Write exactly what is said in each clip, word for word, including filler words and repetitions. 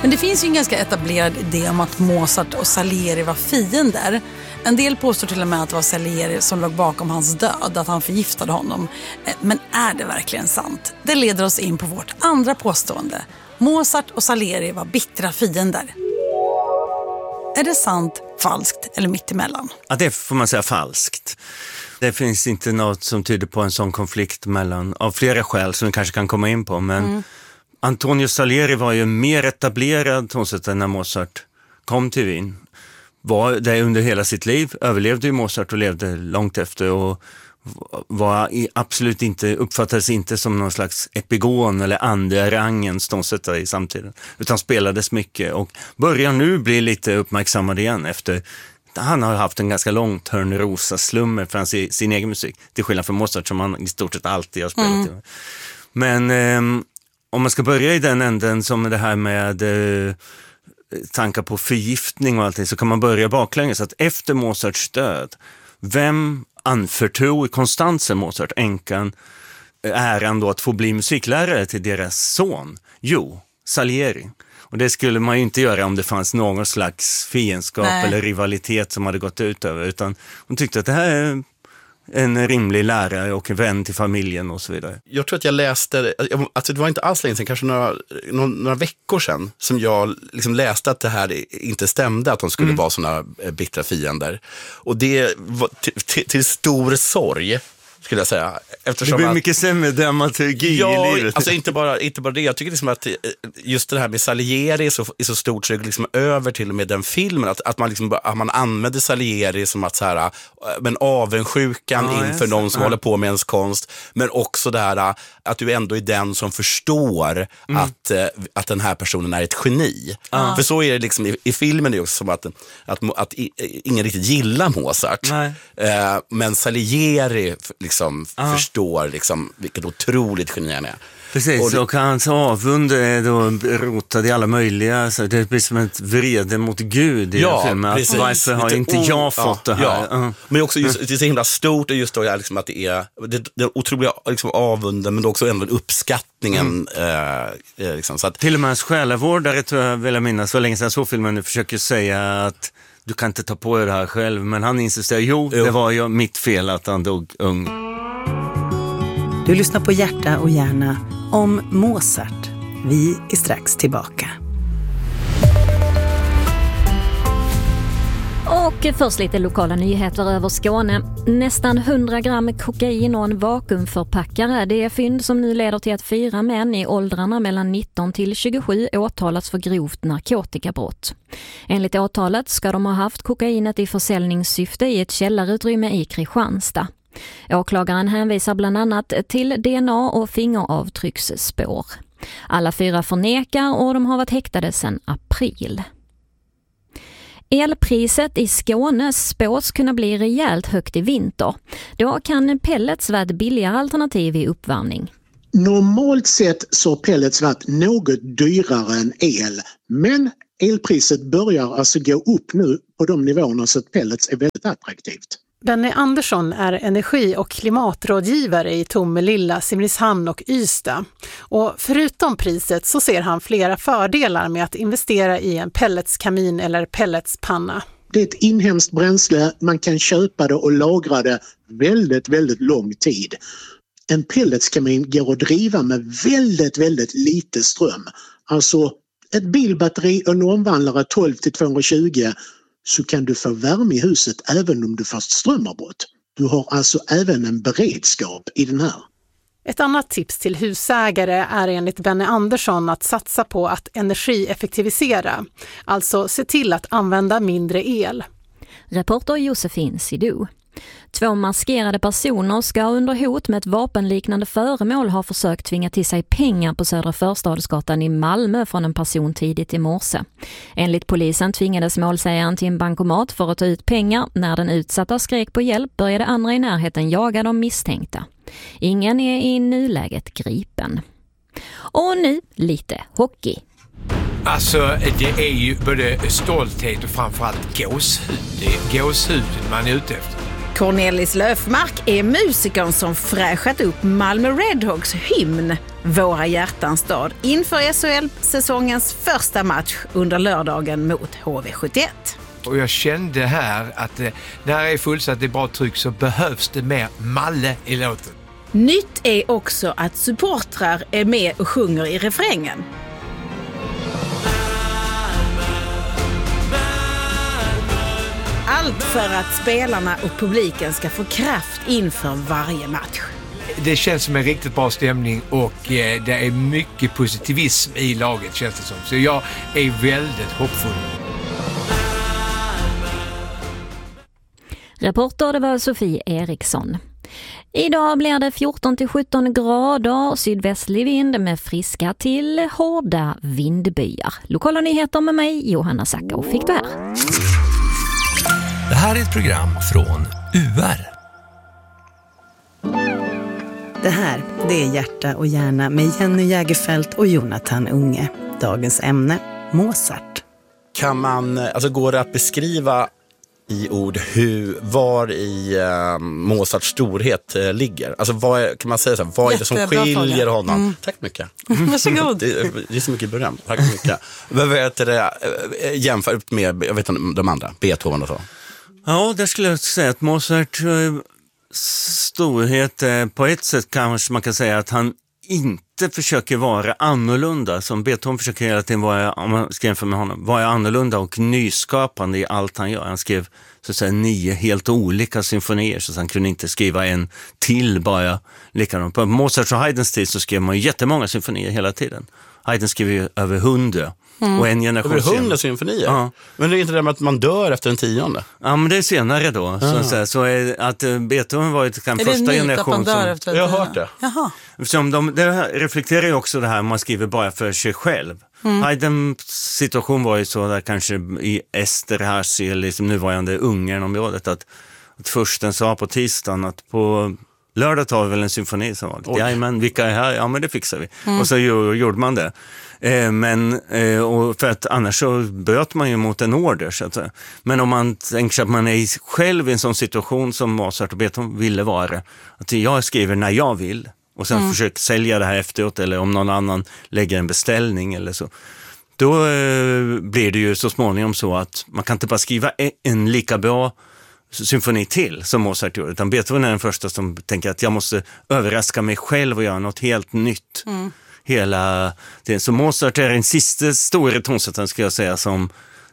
Men det finns ju en ganska etablerad idé om att Mozart och Salieri var fiender. En del påstår till och med att det var Salieri som låg bakom hans död, att han förgiftade honom. Men är det verkligen sant? Det leder oss in på vårt andra påstående. Mozart och Salieri var bittra fiender. Är det sant, falskt eller mittemellan? Ja, det får man säga falskt. Det finns inte något som tyder på en sån konflikt mellan, av flera skäl som vi kanske kan komma in på. Men mm. Antonio Salieri var ju mer etablerad tonsättare när Mozart kom till Wien. Var det under hela sitt liv, överlevde ju Mozart och levde långt efter och var absolut inte, uppfattades inte som någon slags epigon eller andra rangens tonsättare i samtiden, utan spelades mycket och börjar nu bli lite uppmärksammad igen efter. Han har haft en ganska lång Törnrosa-slummer för sin, sin egen musik, till skillnad från Mozart som han i stort sett alltid har spelat mm. till. Men eh, om man ska börja i den änden som det här med eh, tankar på förgiftning och allting, så kan man börja baklänges. Att efter Mozarts död, vem anförtror Konstanze Mozart, änkan, äran då att få bli musiklärare till deras son? Jo, Salieri. Och det skulle man ju inte göra om det fanns någon slags fiendskap Nej. eller rivalitet som hade gått ut över, utan hon tyckte att det här är en rimlig lärare och en vän till familjen och så vidare. Jag tror att jag läste, alltså det var inte alls länge sedan, kanske några, några veckor sedan, som jag liksom läste att det här inte stämde, att de skulle mm. vara såna bittra fiender. Och det var till, till stor sorg, skulle jag säga. Eftersom det blir att, mycket sämre dramaturgi ja, i livet. Alltså inte bara, inte bara det. Jag tycker liksom att just det här med Salieri är så, är så stort, så det liksom över till och med den filmen. Att, att, man, liksom, att man använder Salieri som att så här, men avundsjukan ja, inför någon som ja. håller på med ens konst. Men också det här att du ändå är den som förstår mm. att, att den här personen är ett geni. Ja. För så är det liksom i, i filmen, är det också som att, att, att ingen riktigt gillar Mozart. Nej. Eh, men Salieri liksom ja. förstår liksom vilket otroligt geni han är. Precis, och, det, och hans avund är då rotad i alla möjliga, så det blir som ett vrede mot Gud i ja, filmen. Att varför har inte o- jag fått ja, det här? Ja. Uh. Men också just, det är så himla stort, och just då liksom att det är det, det otroliga liksom avunden, men också ändå uppskattningen. Mm. Eh, liksom, så att, till och med hans själavårdare, tror jag vill jag minnas, så länge sedan så filmen nu försöker säga att du kan inte ta på dig det här själv, men han insisterar, jo, jo. det var ju mitt fel att han dog ung. Du lyssnar på Hjärta och hjärna om Mozart. Vi är strax tillbaka. Och först lite lokala nyheter över Skåne. Nästan hundra gram kokain och en vakuumförpackare. Det är fynd som nu leder till att fyra män i åldrarna mellan nitton till tjugosju åtalas för grovt narkotikabrott. Enligt åtalet ska de ha haft kokainet i försäljningssyfte i ett källarutrymme i Kristianstad. Åklagaren hänvisar bland annat till D N A och fingeravtrycksspår. Alla fyra förnekar och de har varit häktade sedan april. Elpriset i Skåne spås kunna bli rejält högt i vinter. Då kan pellets vara ett billigare alternativ i uppvärmning. Normalt sett så har pellets varit något dyrare än el, men elpriset börjar alltså gå upp nu på de nivåerna så att pellets är väldigt attraktivt. Benny Andersson är energi- och klimatrådgivare i Tomelilla, Simrishamn och Ystad. Och förutom priset så ser han flera fördelar med att investera i en pelletskamin eller pelletspanna. Det är ett inhemskt bränsle, man kan köpa det och lagra det väldigt, väldigt lång tid. En pelletskamin går att driva med väldigt, väldigt lite ström. Alltså ett bilbatteri och en omvandlare tolv till tvåhundratjugo, så kan du få värme i huset även om du får strömavbrott. Du har alltså även en beredskap i den här. Ett annat tips till husägare är enligt Benny Andersson att satsa på att energieffektivisera. Alltså se till att använda mindre el. Reporter Josefin Sidou. Två maskerade personer ska under hot med ett vapenliknande föremål ha försökt tvinga till sig pengar på Södra Förstadsgatan i Malmö från en person tidigt i morse. Enligt polisen tvingades målsägaren till en bankomat för att ta ut pengar. När den utsatta skrek på hjälp började andra i närheten jaga de misstänkta. Ingen är i nuläget gripen. Och nu lite hockey. Alltså det är ju både stolthet och framförallt gåshud. Det är gåshuden man är ute efter. Cornelis Löfmark är musikern som fräschat upp Malmö Redhawks hymn Våra hjärtans stad inför S H L-säsongens första match under lördagen mot H V sjuttioett. Och jag kände här att eh, när det är fullsatt, det är bra tryck, så behövs det mer Malle i låten. Nytt är också att supportrar är med och sjunger i refrängen. Allt för att spelarna och publiken ska få kraft inför varje match. Det känns som en riktigt bra stämning och eh, det är mycket positivism i laget, känns det som. Så jag är väldigt hoppfull. Reporter, det var Sofie Eriksson. Idag blir det fjorton till sjutton grader, sydvästlig vind med friska till hårda vindbyar. Lokala nyheter med mig, Johanna Sacco, fick du här. Det här är ett program från U R. Det här, det är Hjärta och hjärna med Jenny Jägerfelt och Jonathan Unge. Dagens ämne, Mozart. Kan man, alltså går det att beskriva i ord hur, var i uh, Mozarts storhet uh, ligger? Alltså vad är, kan man säga så här, vad är det som skiljer fråga. honom? Mm. Tack mycket. Varsågod. det, det är så mycket beröm. Tack mycket. Vad vet det uh, jämfört med, jag vet inte, de andra, Beethoven och så? Ja, där skulle jag säga att Mozart uh, storhet uh, på ett sätt kanske man kan säga att han inte försöker vara annorlunda, som Beethoven försöker hela tiden vara, om man ska jämföra med honom, vara annorlunda och nyskapande i allt han gör. Han skrev så att säga nio helt olika symfonier, så han kunde inte skriva en till bara likadant. På Mozart och Haydns tid så skrev man ju jättemånga symfonier hela tiden. Haydn skrev ju över hundra. Mm. Och en generation över hundra symfonier? Ja. Men det är inte det med att man dör efter en tionde? Ja, men det är senare då. Så att, säga. Så är, att Beethoven var ju den första generationen som... Jag har hört det. Jaha. Som de, det reflekterar ju också det här man skriver bara för sig själv. Mm. Haydns situation var ju så där kanske i Esterházy eller liksom nuvarande Ungern-området att, att försten sa på tisdagen att på lördag tar vi väl en symfoni som var lite, ja men vilka är här? Ja men det fixar vi. Mm. Och så gjorde man det. Eh, men, eh, och för att annars så bröt man ju mot en order så att säga. Men om man tänker sig att man är själv i en sån situation som Mozart och Beethoven ville vara, att jag skriver när jag vill och sen mm. försöker sälja det här efteråt eller om någon annan lägger en beställning eller så, då eh, blir det ju så småningom så att man kan inte bara skriva en, en lika bra symfoni till som Mozart gjorde, utan Beethoven är den första som tänker att jag måste överraska mig själv och göra något helt nytt. Mm. Hela det. Så Mozart är den sista stora tonsättaren ska jag säga som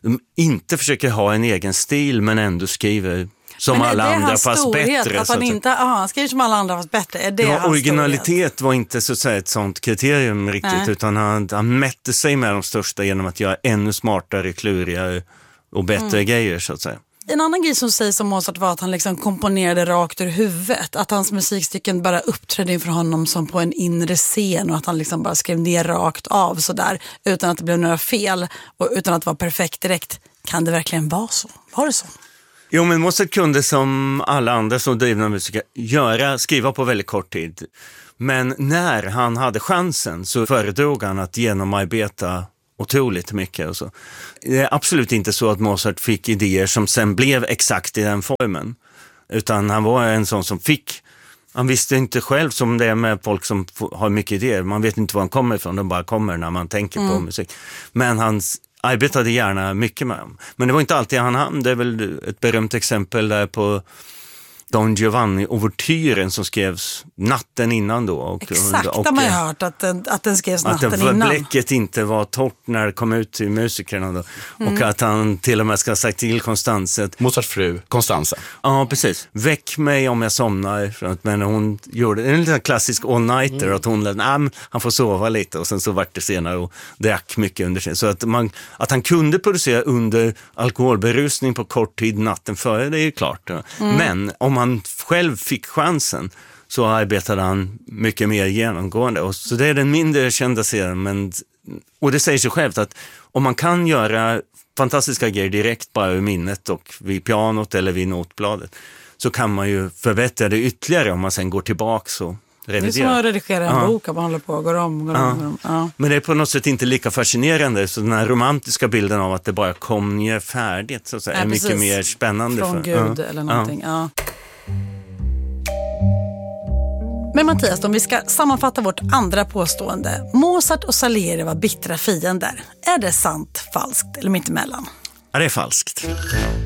inte försöker ha en egen stil men ändå skriver som alla andra fast storhet, bättre. Att han, inte, aha, han skriver som alla andra fast bättre. Är det ja, hans originalitet storhet? Var inte så att säga ett sånt kriterium riktigt. Nej. Utan han, han mätte sig med de största genom att göra ännu smartare, klurigare och bättre mm. grejer så att säga. En annan grej som sägs om Mozart var att han liksom komponerade rakt ur huvudet. Att hans musikstycken bara uppträdde inför honom som på en inre scen och att han liksom bara skrev ner rakt av sådär utan att det blev några fel och utan att vara perfekt direkt. Kan det verkligen vara så? Var det så? Jo, men Mozart kunde som alla andra som drivna musiker göra, skriva på väldigt kort tid. Men när han hade chansen så föredrog han att genomarbeta otroligt mycket och så. Det är absolut inte så att Mozart fick idéer som sen blev exakt i den formen. Utan han var en sån som fick, han visste inte själv som det är med folk som har mycket idéer. Man vet inte var han kommer ifrån, de bara kommer när man tänker mm. på musik. Men han arbetade gärna mycket med dem. Men det var inte alltid han hann. Det är väl ett berömt exempel där på Don Giovanni-overtyren som skrevs natten innan då. Och, Exakt, och, har man ju hört att den, att den skrevs natten att innan. Att bläcket inte var torrt när det kom ut till musikerna då. Mm. Och att han till och med ska ha sagt till Constanze. Mozarts fru, Constanze. Ja, precis. Väck mig om jag somnar. Men hon gjorde en liten klassisk all-nighter. Mm. Att hon lät, nej, han får sova lite. Och sen så vart det senare och drack mycket under sig. Så att, man, att han kunde producera under alkoholberusning på kort tid natten före, det är ju klart. Mm. Men om han själv fick chansen så arbetade han mycket mer genomgående. Och så det är den mindre kända serien. Men, och det säger sig självt att om man kan göra fantastiska grejer direkt bara ur minnet och vid pianot eller vid notbladet så kan man ju förbättra det ytterligare om man sen går tillbaka och reviderar. Det är som att redigera en ja. bok och man håller på och går om. Går ja. om, går om. Ja. Men det är på något sätt inte lika fascinerande. Så den här romantiska bilden av att det bara kom ner färdigt så att säga, är ja, mycket mer spännande. Från för. Gud ja. eller någonting. Ja. Men Mattias, om vi ska sammanfatta vårt andra påstående. Mozart och Salieri var bittra fiender. Är det sant, falskt eller mittemellan? Ja, det är falskt.